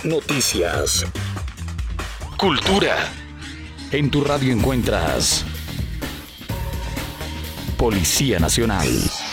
Noticias. Cultura. En tu radio encuentras Policía Nacional.